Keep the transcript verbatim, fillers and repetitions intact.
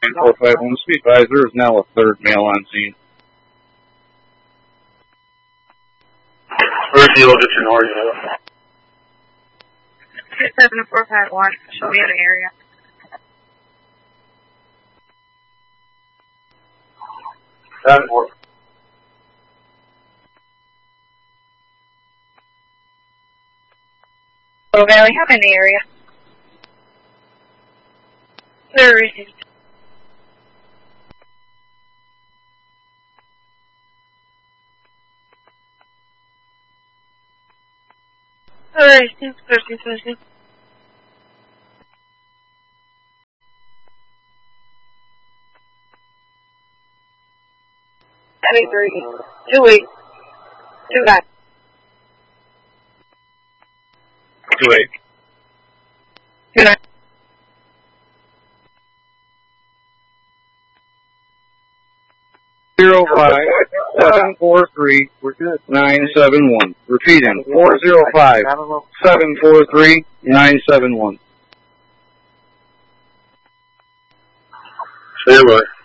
nine four five one, Speed Advisor is now a third male on scene. Where's the get your noise at? seven four five one, show me an area. seven four. Oh, Valley, have an area. There is. There is. There is. Seventy-three. Two eight. Two nine. Two eight. Two nine. Zero five seven four three nine seven one. Repeating four zero five seven four three nine seven one. Stay away.